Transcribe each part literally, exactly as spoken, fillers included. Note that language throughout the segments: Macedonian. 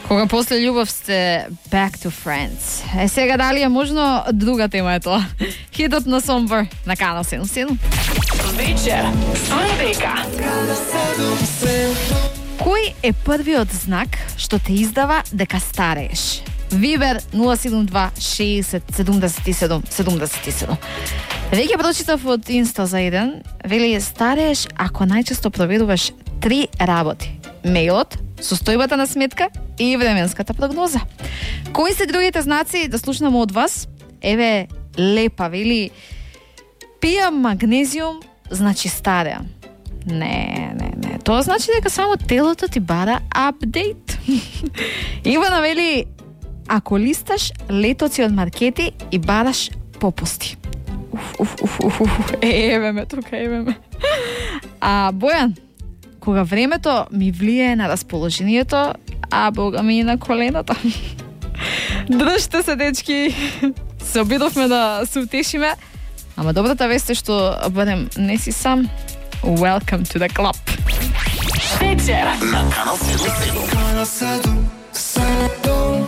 Кога после љубов сте back to friends. Е, сега дали е можно друга тема е тоа. Хитот на Somber на Канал седум седум. Вечер со Ребека. Кој е првиот знак што те издава дека старееш? Вибер нула седум два шеесет седумдесет и седум седумдесет и седум. Веќе прочитав од Инста за еден, вели старееш ако најчесто проведуваш три работи. Мејлот, состојбата на сметка и временската прогноза. Кои се другите знаци да слушнаме од вас? Еве Лепа вели пијам магнезиум, значи стареам. Не, не, не. Тоа значи дека само телото ти бара апдейт. Ивана вели ако листаш летоци од маркети и бараш попусти. Уф, уф, уф, уф, уф. Е, еве ме тука, еве ме. А Бојан, кога времето ми влијае на расположението, а Бога ми и на колената. Држте се, дечки. Се обидовме да се утешиме, ама добрата вест е што барем не си сам. Welcome to the club. Вечер на Канал седум седум.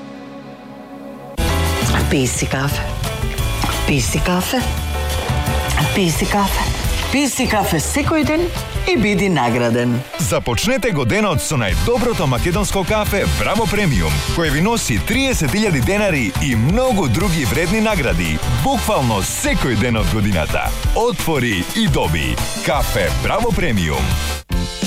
Пи си кафе. Пи си кафе. Пи си кафе. Пи си кафе секој ден и биди награден. Започнете го денот со најдоброто македонско кафе Браво Премиум, кој ви носи триесет илјади денари и многу други вредни награди, буквално секој ден од годината. Отвори и доби. Кафе Браво Премиум.